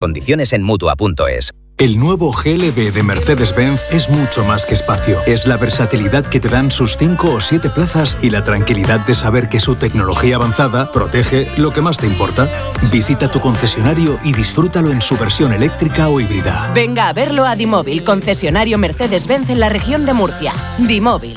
Condiciones en Mutua.es. El nuevo GLB de Mercedes-Benz es mucho más que espacio. Es la versatilidad que te dan sus 5 o 7 plazas y la tranquilidad de saber que su tecnología avanzada protege lo que más te importa. Visita tu concesionario y disfrútalo en su versión eléctrica o híbrida. Venga a verlo a Dimóvil, concesionario Mercedes-Benz en la región de Murcia. Dimóvil.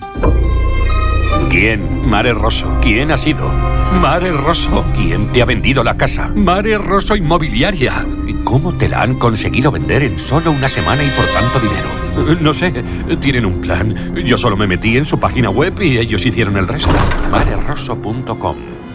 ¿Quién? Mare Rosso. ¿Quién ha sido? Mare Rosso. ¿Quién te ha vendido la casa? Mare Rosso Inmobiliaria. ¿Y cómo te la han conseguido vender en solo una semana y por tanto dinero? No sé, tienen un plan. Yo solo me metí en su página web y ellos hicieron el resto. marerosso.com.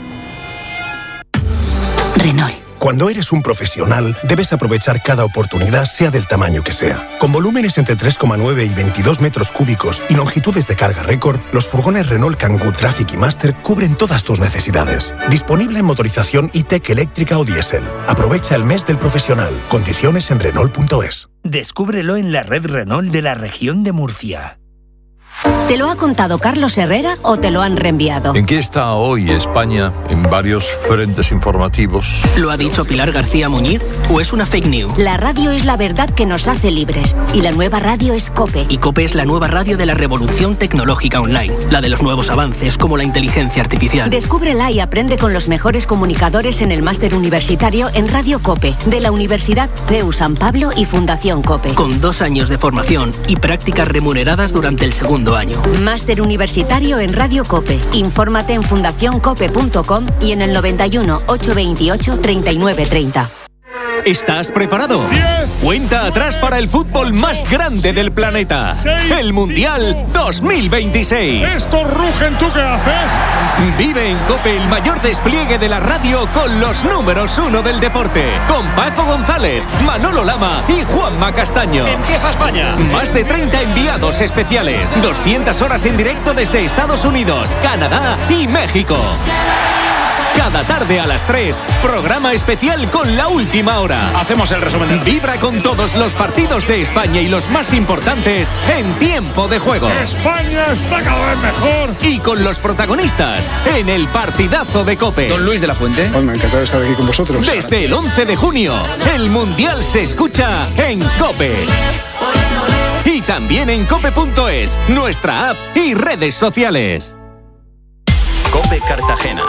Renault. Cuando eres un profesional, debes aprovechar cada oportunidad, sea del tamaño que sea. Con volúmenes entre 3,9 y 22 metros cúbicos y longitudes de carga récord, los furgones Renault Kangoo Traffic y Master cubren todas tus necesidades. Disponible en motorización e-tech eléctrica o diésel. Aprovecha el mes del profesional. Condiciones en Renault.es. Descúbrelo en la red Renault de la región de Murcia. ¿Te lo ha contado Carlos Herrera o te lo han reenviado? ¿En qué está hoy España en varios frentes informativos? ¿Lo ha dicho Pilar García Muñiz o es una fake news? La radio es la verdad que nos hace libres y la nueva radio es COPE. Y COPE es la nueva radio de la revolución tecnológica online, la de los nuevos avances como la inteligencia artificial. Descúbrela y aprende con los mejores comunicadores en el máster universitario en Radio COPE de la Universidad CEU San Pablo y Fundación COPE. Con 2 años de formación y prácticas remuneradas durante el segundo año. Máster universitario en Radio COPE. Infórmate en fundacioncope.com y en el 91 828 3930. ¿Estás preparado? 10. Cuenta atrás para el fútbol más grande del planeta. 6. El Mundial 2026. Esto rugen, ¿tú qué haces? Vive en COPE el mayor despliegue de la radio con los números 1 del deporte. Con Paco González, Manolo Lama y Juanma Castaño. Empieza España. Más de 30 enviados especiales. 200 horas en directo desde Estados Unidos, Canadá y México. Cada tarde a las 3, programa especial con La Última Hora. Hacemos el resumen. Vibra con todos los partidos de España y los más importantes en tiempo de juego. España está cada vez mejor. Y con los protagonistas en el partidazo de COPE. Don Luis de la Fuente. Me ha encantado estar aquí con vosotros. Desde el 11 de junio, el Mundial se escucha en COPE. Y también en cope.es, nuestra app y redes sociales. COPE Cartagena.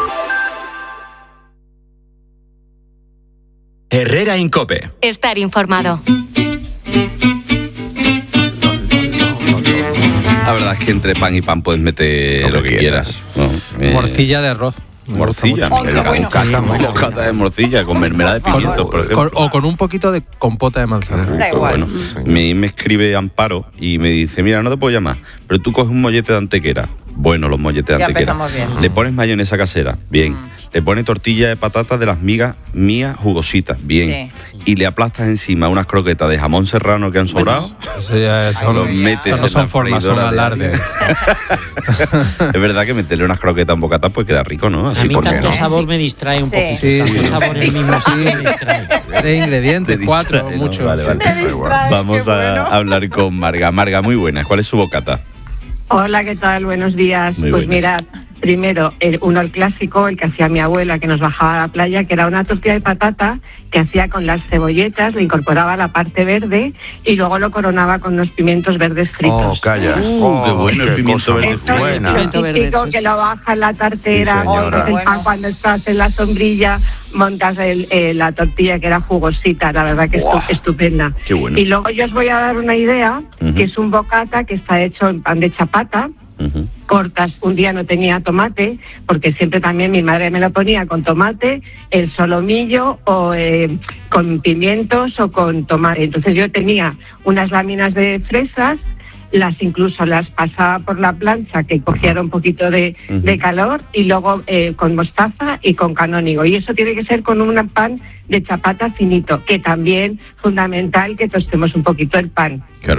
Herrera en COPE. Estar informado. La verdad es que entre pan y pan puedes meter lo que quieras. ¿No? Morcilla de arroz. Morcilla, un bocata de morcilla con mermelada de pimientos, por ejemplo. O con un poquito de compota de manzana. Da igual. Bueno, me escribe Amparo y me dice, mira, no te puedo llamar, pero tú coges un mollete de antequera. Bueno, los molletes de antequera. Le pones mayonesa casera, bien. Le pones tortilla de patatas de las migas mías jugositas, bien. Sí. Y le aplastas encima unas croquetas de jamón serrano que han sobrado. Eso ya los metes eso no son formas, son alardes. Es verdad que meterle unas croquetas en bocata pues queda rico, ¿no? Así, a mí tanto sabor me distrae un poquito. Sí. Tanto sabor en el mismo sitio me distrae. 3 ingredientes, 4, mucho. Vale. Vamos a hablar con Marga. Marga, muy buenas. ¿Cuál es su bocata? Hola, ¿qué tal? Buenos días. Muy pues buenas. mirad, primero, el clásico, el que hacía mi abuela, que nos bajaba a la playa, que era una tortilla de patata que hacía con las cebolletas, le incorporaba la parte verde y luego lo coronaba con unos pimientos verdes fritos. Oh, calla. Qué bueno el pimiento verde frito. Es lo típico que lo baja en la tartera, cuando estás en la sombrilla, montas la tortilla que era jugosita, la verdad que es estupenda. Qué bueno. Y luego yo os voy a dar una idea, que es un bocata que está hecho en pan de chapata. Cortas, un día no tenía tomate, porque siempre también mi madre me lo ponía con tomate, el solomillo o con pimientos o con tomate. Entonces yo tenía unas láminas de fresas, incluso las pasaba por la plancha, que cogiera un poquito de calor, y luego con mostaza y con canónigo. Y eso tiene que ser con un pan de chapata finito, que también fundamental que tostemos un poquito el pan. Claro.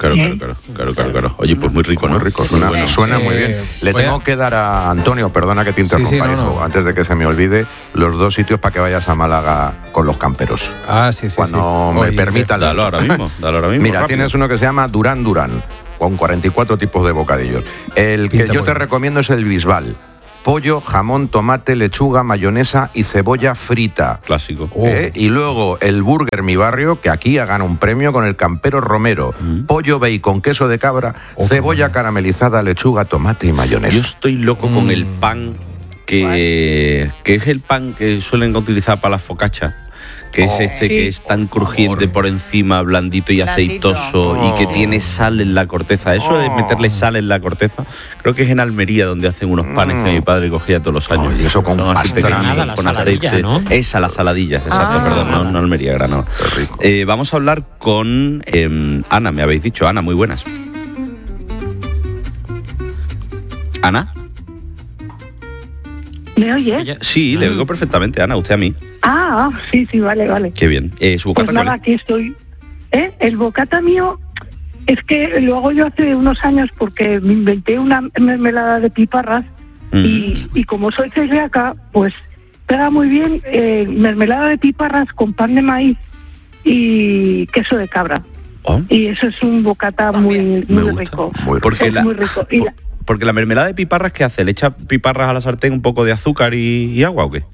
Oye, pues muy rico, ¿no? Rico, suena muy bien. Le tengo que dar a Antonio, perdona que te interrumpa, antes de que se me olvide, los 2 sitios para que vayas a Málaga con los camperos. Sí. Cuando me permitan. Dalo ahora mismo. Mira, rápido. tienes uno que se llama Durán, con 44 tipos de bocadillos. El que yo te recomiendo es el Bisbal. pollo, jamón, tomate, lechuga, mayonesa y cebolla frita. Clásico. Y luego el burger Mi Barrio, que aquí ha ganado un premio con el Campero Romero. Pollo bacon, queso de cabra, cebolla caramelizada, lechuga, tomate y mayonesa. Yo estoy loco con el pan que es el pan que suelen utilizar para las focaccias. Que es que es tan crujiente por encima, blandito y aceitoso, y que tiene sal en la corteza. Eso de meterle sal en la corteza, creo que es en Almería donde hacen unos panes que mi padre cogía todos los años. Y eso con pastrami, con aceite. ¿No? Esa, las saladillas, exacto, perdón, no Almería, Granada. Vamos a hablar con Ana, me habéis dicho. Ana, muy buenas. ¿Ana? ¿Me oyes? Sí, le oigo perfectamente, Ana, usted a mí. Sí, vale. Qué bien. ¿Su bocata pues nada, aquí estoy. El bocata mío es que lo hago yo hace unos años porque me inventé una mermelada de piparras y como soy celíaca, pues pega muy bien mermelada de piparras con pan de maíz y queso de cabra. Y eso es un bocata muy rico. Muy rico. Porque la mermelada de piparras, ¿qué hace? ¿Le echa piparras a la sartén, un poco de azúcar y agua o qué?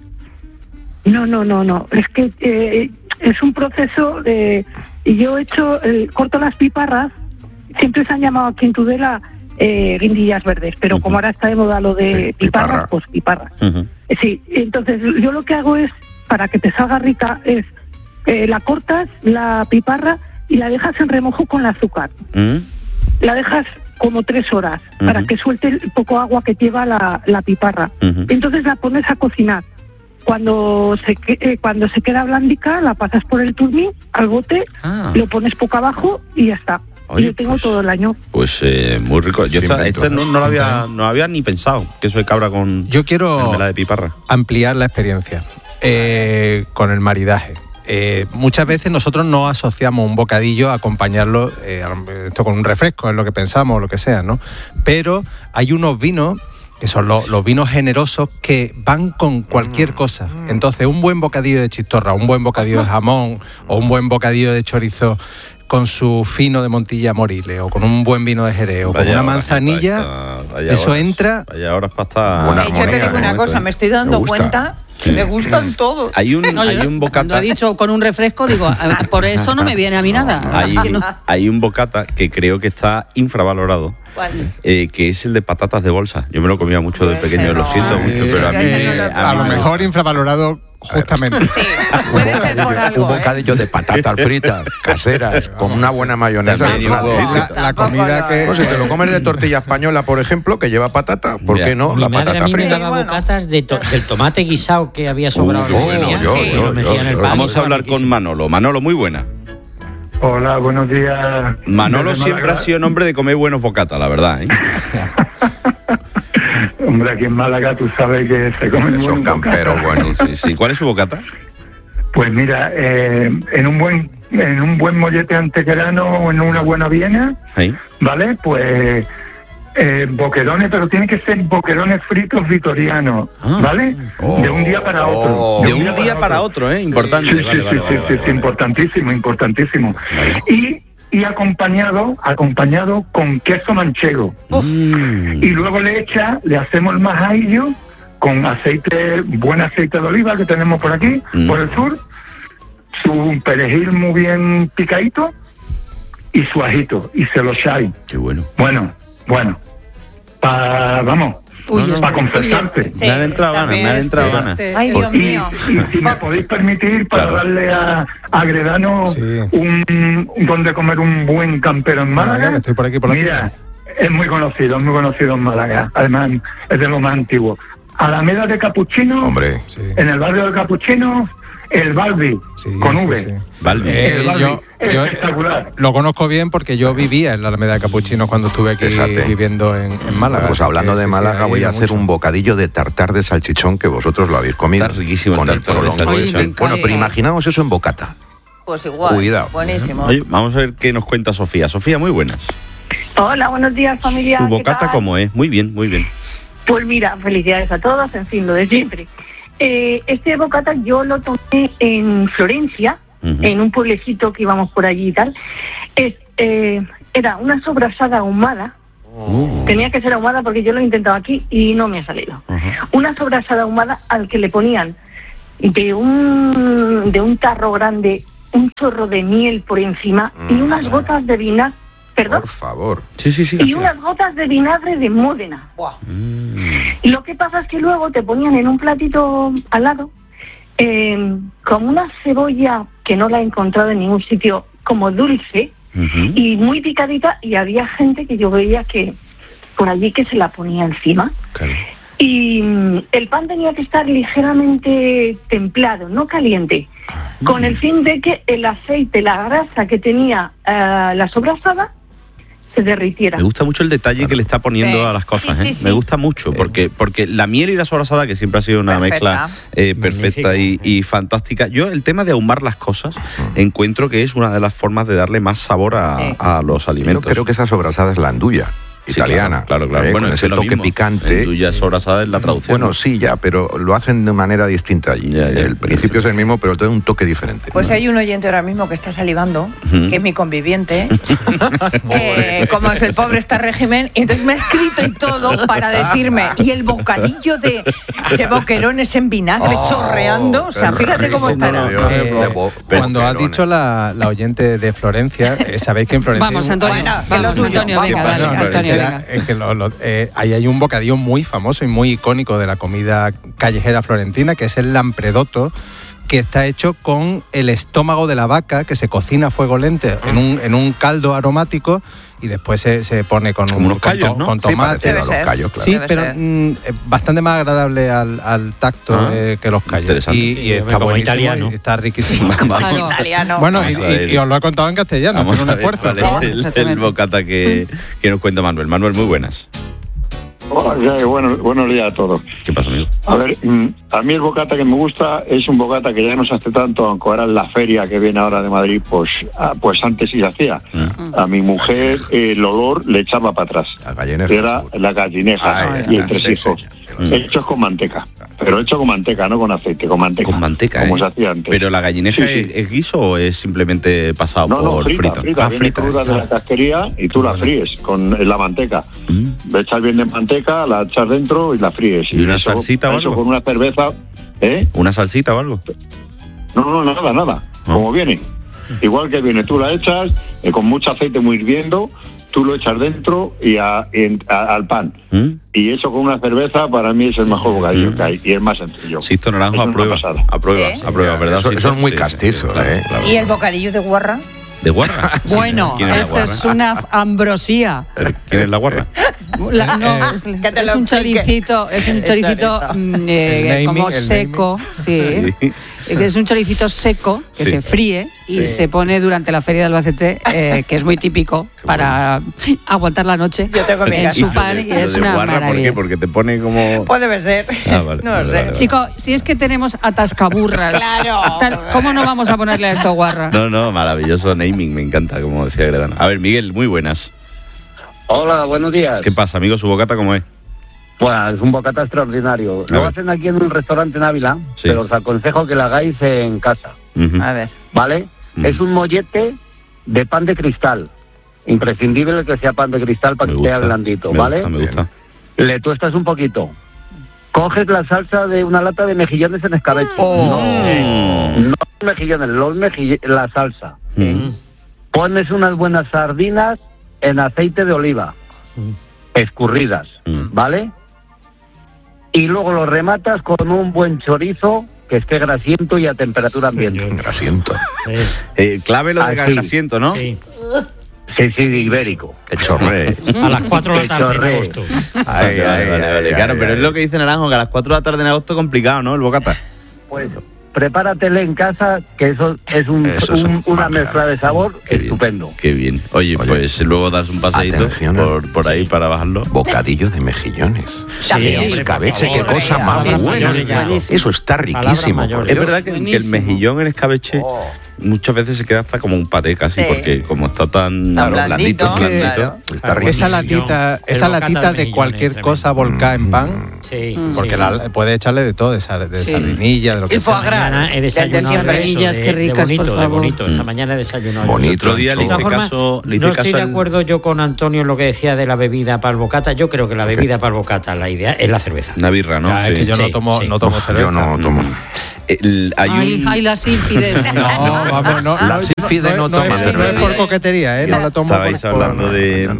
No. Es que es un proceso de... Yo corto las piparras, siempre se han llamado aquí en Tudela guindillas verdes, pero como ahora está de moda lo de piparras, pues piparras. Sí, entonces yo lo que hago es, para que te salga rica, es la cortas, la piparra, y la dejas en remojo con el azúcar. La dejas como 3 horas para que suelte el poco agua que lleva la piparra. Entonces la pones a cocinar. Cuando se queda blandica, la pasas por el turmín al bote, lo pones poco abajo y ya está. Oye, y lo tengo todo el año. Pues muy rico. Yo no había ni pensado, queso de cabra con mermelada de piparra. Ampliar la experiencia con el maridaje. Muchas veces nosotros no asociamos un bocadillo a acompañarlo esto con un refresco, es lo que pensamos, lo que sea, ¿no? Pero hay unos vinos que son los vinos generosos que van con cualquier cosa. Entonces, un buen bocadillo de chistorra, un buen bocadillo de jamón o un buen bocadillo de chorizo con su fino de Montilla Moriles o con un buen vino de Jerez o con una manzanilla, eso entra... Vaya horas para estar... Yo te digo una cosa, me estoy dando cuenta... que me gustan todos. Hay un bocata... Cuando ha dicho con un refresco, digo, por eso no me viene a mí nada. Hay un bocata que creo que está infravalorado. ¿Cuál? Que es el de patatas de bolsa. Yo me lo comía mucho de pequeño, lo siento mucho, pero a lo mejor infravalorado justamente. Sí, puede ser por algo. Un bocadillo de patatas fritas, caseras, con una buena mayonesa. La comida que... Pues si te lo comes de tortilla española, por ejemplo, que lleva patata, ¿por qué no? Mi La madre patata a mí me frita. daba bocatas del tomate guisado que había sobrado. Vamos a hablar con Manolo. Manolo, muy buena. Hola, buenos días. Manolo siempre ha sido un hombre de comer buenos bocatas, la verdad, ¿eh? Hombre, aquí en Málaga tú sabes que se comen Son camperos buenos. Sí. ¿Cuál es su bocata? Pues mira, en un buen mollete antequerano o en una buena viena, ¿vale? Pues boquerones, pero tienen que ser boquerones fritos vitorianos, ¿vale? De un día para otro. De un día para otro, importante. Sí, importantísimo. Y acompañado con queso manchego. Y luego le hacemos el majadillo con buen aceite de oliva que tenemos por aquí, por el sur, su perejil muy bien picadito y su ajito, y se lo echáis. Qué bueno. Bueno, para confesarte. Me han entrado ganas. Ay, Dios mío. Y si me podéis permitir, para darle a Gredano donde comer un buen campero en Málaga. Estoy por aquí, Mira, es muy conocido en Málaga. Además, es de lo más antiguo. Alameda de Capuchino, en el barrio de Capuchino, el Balbi, con V. Balbi. Yo espectacular. Lo conozco bien porque yo vivía en la Alameda de Capuchino cuando estuve aquí viviendo en Málaga. Pues hablando de Málaga, voy a hacer un bocadillo de tartar de salchichón que vosotros lo habéis comido. Está riquísimo con el tartar de salchichón. Bueno, pero imaginaos eso en bocata. Pues igual. Cuidado. Buenísimo. Oye, vamos a ver qué nos cuenta Sofía. Sofía, muy buenas. Hola, buenos días, familia. ¿Su bocata cómo es? Muy bien. Pues mira, felicidades a todos, en fin, lo de siempre. Este bocata yo lo tomé en Florencia, en un pueblecito que íbamos por allí y tal. Era una sobrasada ahumada Tenía que ser ahumada porque yo lo he intentado aquí y no me ha salido. Una sobrasada ahumada al que le ponían de un tarro grande un chorro de miel por encima y unas gotas de vinagre. ¿Perdón? Por favor. Y unas gotas de vinagre de Módena. Y lo que pasa es que luego te ponían en un platito al lado como una cebolla que no la he encontrado en ningún sitio, como dulce y muy picadita, y había gente que yo veía que por allí que se la ponía encima. Y el pan tenía que estar ligeramente templado, no caliente, con el fin de que el aceite, la grasa que tenía la sobrasada, se derritiera. Me gusta mucho el detalle que le está poniendo a las cosas, Me gusta mucho, porque la miel y la sobrasada, que siempre ha sido una mezcla perfecta y fantástica. Yo el tema de ahumar las cosas encuentro que es una de las formas de darle más sabor a los alimentos. Yo creo que esa sobrasada es la anduya italiana. Claro. Bueno, ese toque picante. Anduya sobrasada es la traducción. Bueno, sí, ya, pero lo hacen de manera distinta allí. El principio es el mismo, pero tiene un toque diferente. Pues hay un oyente ahora mismo que está salivando, que es mi conviviente, como es el pobre está régimen, y entonces me ha escrito y todo para decirme, y el bocadillo de boquerones en vinagre chorreando, o sea, fíjate cómo estará. Cuando has dicho la oyente de Florencia, sabéis que en Florencia... Vamos, Antonio, Antonio, venga, dale, Antonio, venga. Es que ahí hay un bocadillo muy famoso y muy icónico de la comida callejera florentina, que es el lampredotto, que está hecho con el estómago de la vaca, que se cocina a fuego lento en un caldo aromático, y después se pone con unos callos, ¿no? Con tomate. Los callos, claro. Sí, pero bastante más agradable al tacto que los callos. Interesante. Y está como buenísimo, italiano. y está riquísimo. Italiano. Bueno, y os lo he contado en castellano, Vamos con un a ver esfuerzo. cuál es el bocata que nos cuenta Manuel. Manuel, muy buenas. Buenos días a todos. ¿Qué pasa, amigo? A ver, a mí el bocata que me gusta es un bocata que ya no se hace tanto, aunque ahora en la feria que viene ahora de Madrid, pues antes sí se hacía. A mi mujer el olor le echaba para atrás. Era la gallineja y el tresijos. Hechos con manteca. Pero hecho con manteca, no con aceite, con manteca. Con manteca, como se hacía antes. ¿Pero la gallineja es guiso o es simplemente pasado por frito? Frita cruda de la casquería y tú la fríes con la manteca. Le echas bien de manteca, la echas dentro y la fríes. ¿Y una salsita o algo? Con una cerveza. ¿Una salsita o algo? No, nada. Como viene. Igual que viene, tú la echas con mucho aceite muy hirviendo, tú lo echas dentro y al pan. Y eso con una cerveza para mí es el mejor bocadillo que hay y es más sencillo. Sisto Naranjo aprueba, ¿verdad? Eso es muy castizo, claro. ¿Y el bocadillo de guarra? ¿De guarra? Bueno, eso es una ambrosía. ¿Quién es la guarra? Es un choricito, como seco, sí. Es un choricito seco que se fríe y se pone durante la feria de Albacete, que es muy típico para aguantar la noche en su pan, y es una maravilla. ¿Por qué? Porque te pone como... Pues debe ser. Vale, no lo sé. Chico, si es que tenemos atascaburras, claro. ¿Cómo no vamos a ponerle a esto guarra? No, maravilloso naming, me encanta, como decía Gredana. A ver, Miguel, muy buenas. Hola, buenos días. ¿Qué pasa, amigo? ¿Su bocata cómo es? Pues es un bocata extraordinario. Lo hacen aquí en un restaurante en Ávila, pero os aconsejo que lo hagáis en casa. A ver. ¿Vale? Es un mollete de pan de cristal. Imprescindible que sea pan de cristal para que esté blandito, ¿vale? Me gusta. Le tuestas un poquito. Coges la salsa de una lata de mejillones en escabeche. No mejillones, la salsa. Pones unas buenas sardinas en aceite de oliva, escurridas, ¿vale? Y luego lo rematas con un buen chorizo que esté grasiento y a temperatura ambiente. Grasiento. Clave lo de grasiento, ¿no? Sí, ibérico. Que chorree. A las 4 de la tarde en agosto. Vale. Claro, pero es lo que dice Naranjo, que a las 4 de la tarde en agosto es complicado, ¿no? El bocata. Pues prepáratele en casa, que eso es una mezcla de sabor estupendo. Qué bien. Oye, pues luego das un paseíto por ahí para bajarlo. Bocadillo de mejillones. Escabeche, qué cosa más buena. Buenísimo. Eso está riquísimo. Es verdad que el mejillón en escabeche muchas veces se queda hasta como un paté casi, porque como está tan blandito, está rico. Esa latita de cualquier cosa volcada en pan, porque puede echarle de todo, de sardinilla, de lo que sea. Mañana he desayunado sardinillas, qué ricas, por favor. bonito. Esta mañana he desayunado. Bonito. Otro día le hice caso. No estoy de acuerdo yo con Antonio en lo que decía de la bebida para el bocata. Yo creo que la bebida para el bocata, la idea es la cerveza. Una birra, ¿no? Es que yo no tomo cerveza. Yo no tomo. Ay, las sílfides. No, vamos, no. La sílfide no toma cerveza. No es por coquetería, no la tomo. Estabais hablando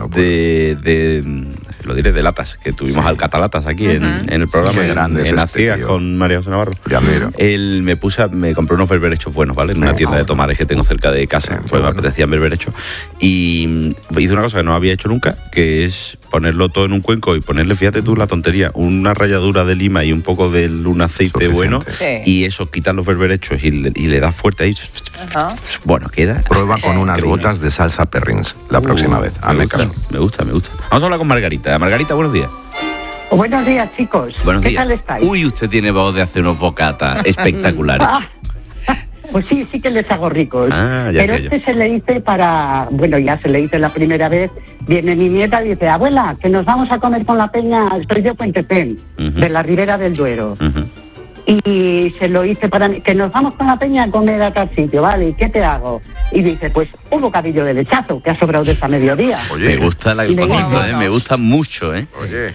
lo diré, de latas, que tuvimos al catalatas aquí en el programa, en las ciegas con María José Navarro. Él me compré unos berberechos buenos, ¿vale? En una tienda de tomares que tengo cerca de casa, pues me apetecían berberechos. Y hice una cosa que no había hecho nunca, que es ponerlo todo en un cuenco y ponerle, fíjate tú la tontería, una ralladura de lima y un poco de un aceite bueno, y eso, quitas los berberechos y le das fuerte ahí. Bueno, queda. Prueba con unas gotas de salsa Perrins la próxima vez. Me gusta. Vamos a hablar con Margarita. Margarita, buenos días. Buenos días, chicos. Buenos días. ¿Qué tal estáis? Uy, usted tiene voz de hacer unos bocatas espectaculares. Pues sí que les hago ricos. Pero se le hice ya se le hice la primera vez. Viene mi nieta y dice, abuela, que nos vamos a comer con la peña al Predio Puentepén, de la Ribera del Duero. Y se lo hice para mí, que nos vamos con la peña a comer a tal sitio, ¿vale? ¿Y qué te hago? Y dice, pues un bocadillo de lechazo, que ha sobrado de esta mediodía. Oye, me gusta el poquito, me gusta mucho, Oye.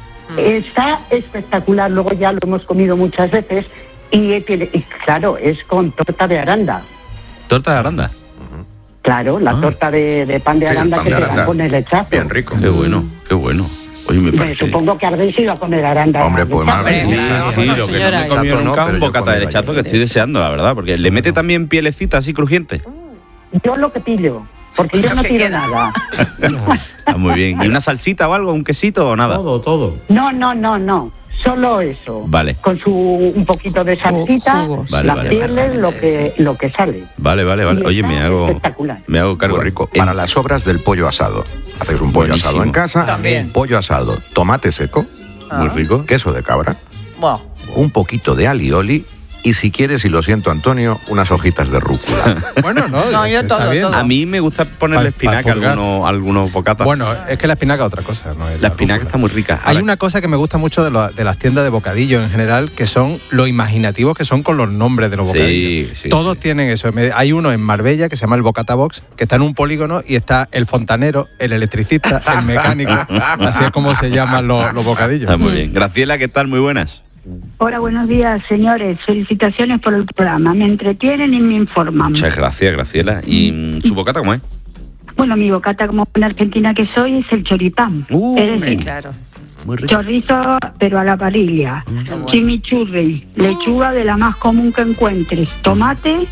Está espectacular, luego ya lo hemos comido muchas veces. Y claro, es con torta de aranda. ¿Torta de aranda? Claro, la torta de pan de aranda que te dan con el lechazo. Bien rico. Qué bueno. Oye, me parece. Supongo que habréis ido a comer aranda. Hombre, pues más bien. Sí, lo que no me he comido nunca es un bocata de lechazo, que estoy deseando, la verdad, porque le mete también pielecita así crujiente. Yo lo que pillo, porque yo no tiro nada. Está muy bien. ¿Y una salsita o algo, un quesito o nada? Todo. No. Solo eso. Vale. Con un poquito de salsita, las pieles, lo que sale. Vale. Oye, me hago cargo. Muy rico. Para las sobras del pollo asado. Hacéis un pollo asado en casa. También. Pollo asado, tomate seco. Muy rico. Queso de cabra. Wow. Un poquito de alioli. Y si quieres, y lo siento, Antonio, unas hojitas de rúcula. Bueno, no, yo todo. A mí me gusta ponerle espinaca a algunos bocatas. Bueno, es que la espinaca es otra cosa, ¿no? La espinaca está muy rica. Hay una cosa que me gusta mucho de las tiendas de bocadillo en general, que son lo imaginativos que son con los nombres de los bocadillos. Sí, Todos tienen eso. Hay uno en Marbella que se llama el Bocata Box, que está en un polígono y está el fontanero, el electricista, el mecánico. Así es como se llaman los bocadillos. Está muy bien. Graciela, ¿qué tal? Muy buenas. Hola, buenos días, señores. Felicitaciones por el programa. Me entretienen y me informan. Muchas gracias, Graciela. ¿Y su bocata cómo es? Bueno, mi bocata, como una argentina que soy, es el choripán. Es decir, Claro. Muy rico. chorizo, pero a la parrilla. Chimichurri, lechuga de la más común que encuentres, tomate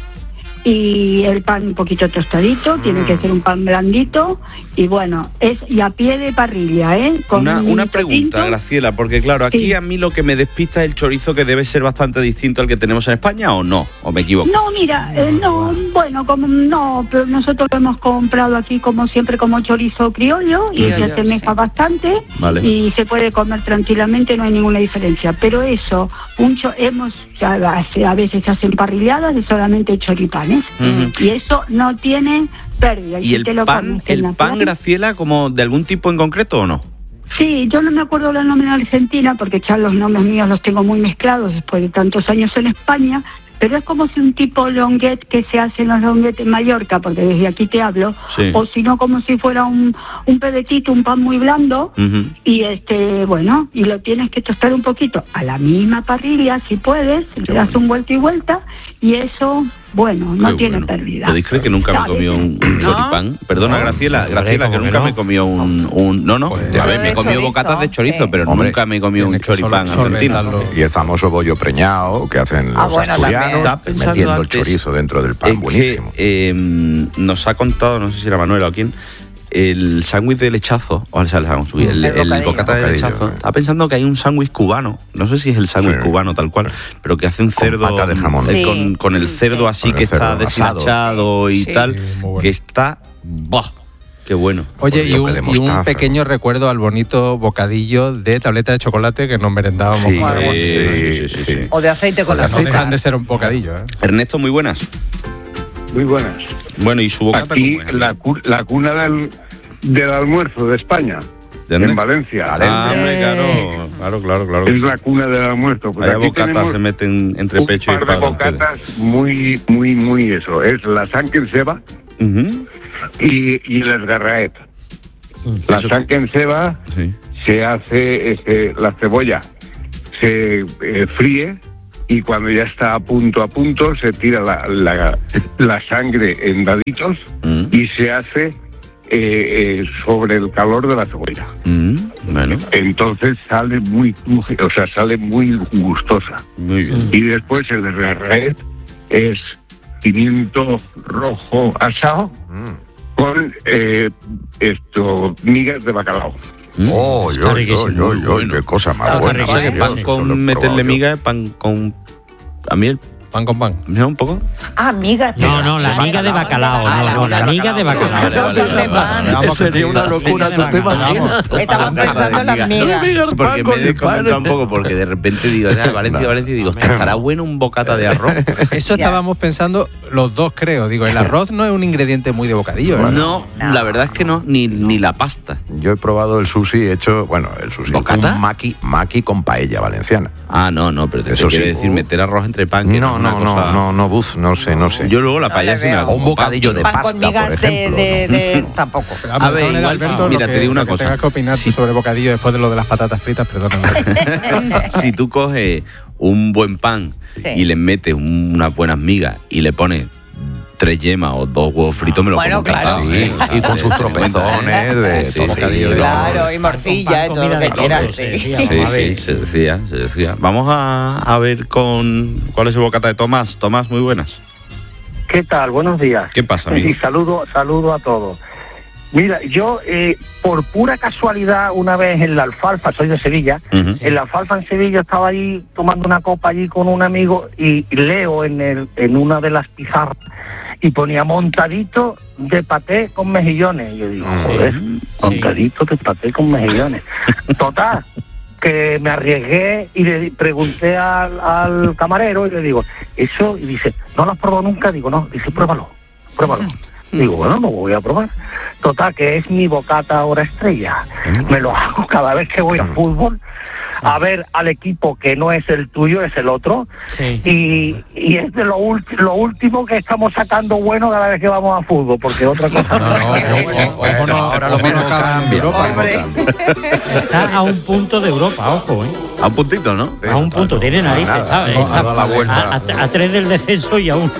y el pan un poquito tostadito, tiene que ser un pan blandito y bueno, y a pie de parrilla, Con una pregunta, Graciela, porque claro, aquí a mí lo que me despista es el chorizo, que debe ser bastante distinto al que tenemos en España, ¿o no? ¿O me equivoco? No, mira, pero nosotros lo hemos comprado aquí como siempre como chorizo criollo y se asemeja bastante y se puede comer tranquilamente, no hay ninguna diferencia, pero eso, a veces se hacen parrilladas de solamente choripanes y eso no tiene pérdida. ¿Y el pan, Graciela, como de algún tipo en concreto o no? Sí, yo no me acuerdo el nombre en Argentina porque ya los nombres míos los tengo muy mezclados después de tantos años en España, pero es como si un tipo longuet que se hace en los longuetes en Mallorca, porque desde aquí te hablo, o si no como si fuera un pedetito, un pan muy blando, y y lo tienes que tostar un poquito a la misma parrilla, si puedes, le das un vuelta y vuelta, y eso, no tiene pérdida. ¿Podéis creer que nunca me he comido un choripán? Perdona, Graciela, que nunca me he comido a ver, me he comido bocatas de chorizo, pero nunca me he comido un choripán argentino. Y el famoso bollo preñado que hacen los asturianos, metiendo el chorizo dentro del pan, buenísimo. Nos ha contado, no sé si era Manuel o quién, el sándwich de lechazo, el bocata de lechazo. Estaba pensando que hay un sándwich cubano, no sé si es el sándwich cubano tal cual, pero que hace un cerdo con pata de jamón. Con el cerdo así que está deshilachado y tal, que está... Qué bueno. Oye, y un pequeño recuerdo al bonito bocadillo de tableta de chocolate que nos merendábamos. Sí. O de aceite con azúcar. No dejan de ser un bocadillo. Ernesto, muy buenas. muy buenas. Bueno, ¿y su bocata aquí cómo es? la cuna del almuerzo de España. En Valencia. Claro. Es la cuna del almuerzo. Pues Hay aquí bocatas se meten entre pecho y espalda. Un par de bocatas muy eso. Es la sang en ceba y el esgarraet. La sang en ceba se hace la cebolla, se fríe y cuando ya está a punto se tira la sangre en daditos y se hace sobre el calor de la cebolla. Bueno. Entonces sale muy gustosa. Muy bien. Y después el esgarraet es pimiento rojo asado con migas de bacalao. Qué cosa más buena. Pan con meterle miga, pan con... A mí el pan con pan. ¿No? ¿Un poco? Ah, miga. No, la miga de bacalao. La miga de bacalao. No son de pan. Sería una locura, ¿no te imaginas? Estamos pensando en las migas. Porque me he desconcentrado un poco, porque de repente digo, Valencia, y digo, ¿estará bueno un bocata de arroz? Eso estábamos pensando los dos, creo. Digo, el arroz no es un ingrediente muy de bocadillo, ¿verdad? No, la verdad es que no, ni la pasta. Yo he probado el sushi hecho, el sushi. ¿Bocata? Un maqui con paella valenciana. Ah, no, pero eso quiere decir meter arroz entre pan. Que no sé. Yo luego la paella sí me la como. Un bocadillo de pasta, con migas por ejemplo. Tampoco. A ver, igual, mira, te digo una cosa. Tengas que opinar sobre bocadillo después de lo de las patatas fritas, perdóname. Si tú coges un buen pan y le metes unas buenas migas y le pones 3 yemas o 2 huevos fritos, me lo como claro. Sí, y con sus tropezones de bocadillo. Claro, y morcilla y todo lo que quieras. Sí, se decía. Vamos a ver cuál es el bocata de Tomás. Tomás, muy buenas. ¿Qué tal? Buenos días. ¿Qué pasa, amigo? Y saludo a todos. Mira, yo por pura casualidad una vez en la Alfalfa, soy de Sevilla, en la Alfalfa en Sevilla estaba ahí tomando una copa allí con un amigo y leo en una de las pizarras y ponía montadito de paté con mejillones. Y yo digo, joder, montadito de paté con mejillones. Total, que me arriesgué y le pregunté al camarero y le digo, eso, y dice, ¿no lo has probado nunca? Digo, no, dice, pruébalo. Digo, bueno, no voy a probar. Total, que es mi bocata ahora estrella. Me lo hago cada vez que voy a fútbol, a ver al equipo que no es el tuyo, es el otro. Y es de lo último que estamos sacando bueno cada vez que vamos a fútbol, porque otra cosa ahora lo mismo cambia. Está a un punto de Europa, ojo, A un puntito, ¿no? A un punto, tiene narices, ¿sabes? Ha dado la vuelta. A 3 del descenso y a 1